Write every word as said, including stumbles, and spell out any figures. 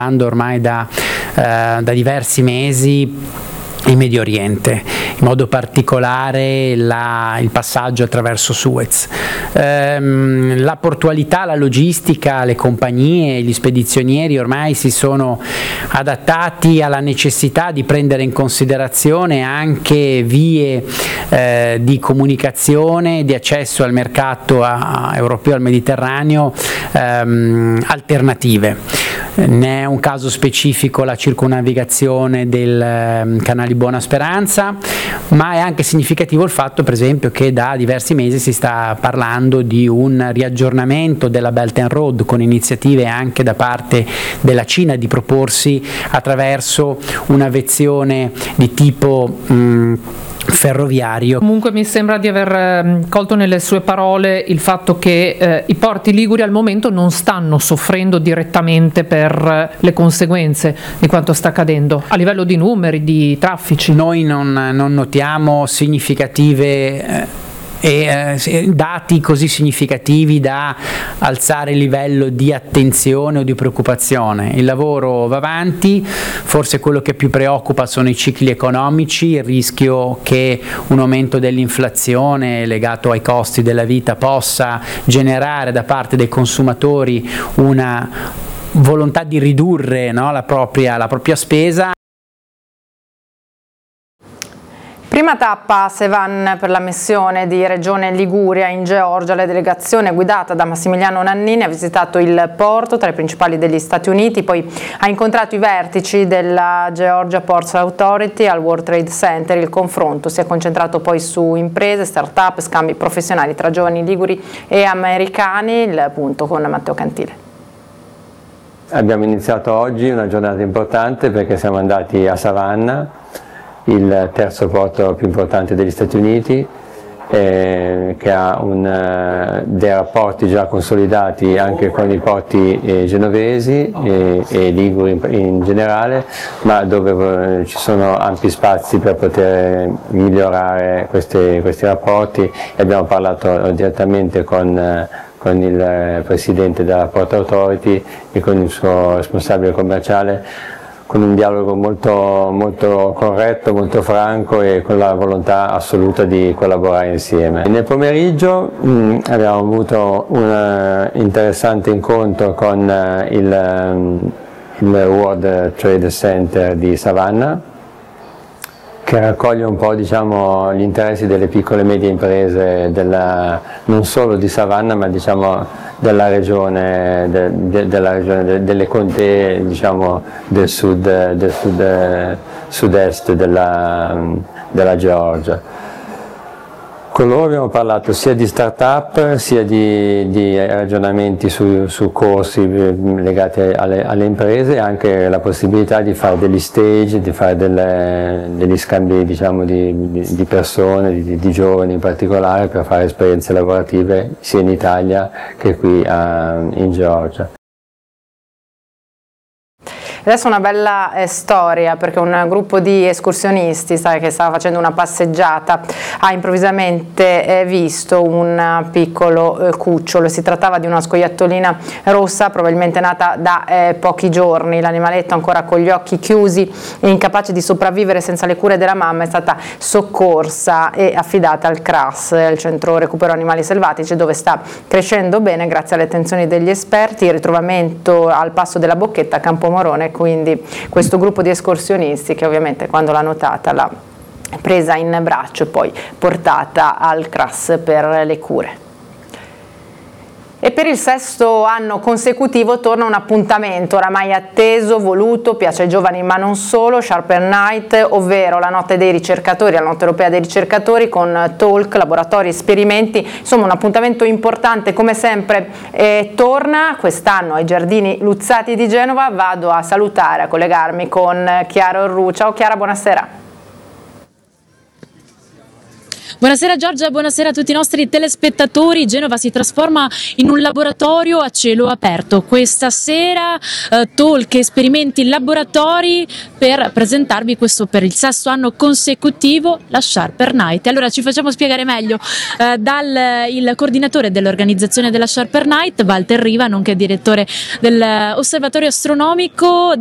ormai da, eh, da diversi mesi in Medio Oriente, in modo particolare la, il passaggio attraverso Suez. Ehm, la portualità, la logistica, le compagnie, gli spedizionieri ormai si sono adattati alla necessità di prendere in considerazione anche vie eh, di comunicazione, di accesso al mercato a, a europeo, al Mediterraneo, ehm, alternative. Ne è un caso specifico la circumnavigazione del eh, canale Buona Speranza, ma è anche significativo il fatto, per esempio, che da diversi mesi si sta parlando di un riaggiornamento della Belt and Road, con iniziative anche da parte della Cina di proporsi attraverso una vezione di tipo mh, ferroviario. Comunque mi sembra di aver eh, colto nelle sue parole il fatto che eh, i porti liguri al momento non stanno soffrendo direttamente per eh, le conseguenze di quanto sta accadendo a livello di numeri, di traffici. Noi non, non notiamo significative eh, e eh, dati così significativi da alzare il livello di attenzione o di preoccupazione. Il lavoro va avanti, forse quello che più preoccupa sono i cicli economici, il rischio che un aumento dell'inflazione legato ai costi della vita possa generare da parte dei consumatori una volontà di ridurre, no, la propria, la propria spesa. Prima tappa a Sevan per la missione di Regione Liguria in Georgia. La delegazione guidata da Massimiliano Nannini ha visitato il porto tra i principali degli Stati Uniti, poi ha incontrato i vertici della Georgia Ports Authority al World Trade Center. Il confronto si è concentrato poi su imprese, start-up, scambi professionali tra giovani liguri e americani. Il punto con Matteo Cantile. Abbiamo iniziato oggi una giornata importante perché siamo andati a Savannah, il terzo porto più importante degli Stati Uniti, eh, che ha un, eh, dei rapporti già consolidati anche con i porti eh, genovesi e, e liguri in, in generale, ma dove eh, ci sono ampi spazi per poter migliorare questi, questi rapporti. E abbiamo parlato direttamente con eh, con il presidente della Port Authority e con il suo responsabile commerciale, con un dialogo molto, molto corretto, molto franco e con la volontà assoluta di collaborare insieme. Nel pomeriggio mh, abbiamo avuto un uh, interessante incontro con uh, il, um, il World Trade Center di Savannah, che raccoglie un po', diciamo, gli interessi delle piccole e medie imprese della, non solo di Savannah, ma diciamo della regione, de, de, della regione de, delle contee, diciamo, del sud, del sud, sud-est della, della Georgia. Con loro abbiamo parlato sia di start-up, sia di, di ragionamenti su, su corsi legati alle, alle imprese, e anche la possibilità di fare degli stage, di fare delle, degli scambi, diciamo, di, di, di persone, di, di giovani in particolare, per fare esperienze lavorative sia in Italia che qui a, in Georgia. Adesso una bella eh, storia, perché un gruppo di escursionisti, sai, che stava facendo una passeggiata, ha improvvisamente eh, visto un piccolo eh, cucciolo. Si trattava di una scoiattolina rossa, probabilmente nata da eh, pochi giorni. L'animaletto, ancora con gli occhi chiusi e incapace di sopravvivere senza le cure della mamma, è stata soccorsa e affidata al C R A S, il Centro Recupero Animali Selvatici, dove sta crescendo bene grazie alle attenzioni degli esperti. Il ritrovamento al passo della Bocchetta a Campomorone. Quindi questo gruppo di escursionisti, che ovviamente quando l'ha notata l'ha presa in braccio e poi portata al C R A S per le cure. E per il sesto anno consecutivo torna un appuntamento oramai atteso, voluto, piace ai giovani ma non solo, Sharper Night, ovvero la notte dei ricercatori, la notte europea dei ricercatori, con talk, laboratori, esperimenti, insomma un appuntamento importante. Come sempre eh, torna quest'anno ai Giardini Luzzati di Genova. Vado a salutare, a collegarmi con Chiara Orru. Ciao Chiara, buonasera. Buonasera Giorgia, buonasera a tutti i nostri telespettatori. Genova si trasforma in un laboratorio a cielo aperto. Questa sera eh, talk, esperimenti, laboratori per presentarvi questo per il sesto anno consecutivo, la Sharper Night. Allora ci facciamo spiegare meglio eh, dal il coordinatore dell'organizzazione della Sharper Night, Walter Riva, nonché direttore dell'Osservatorio Astronomico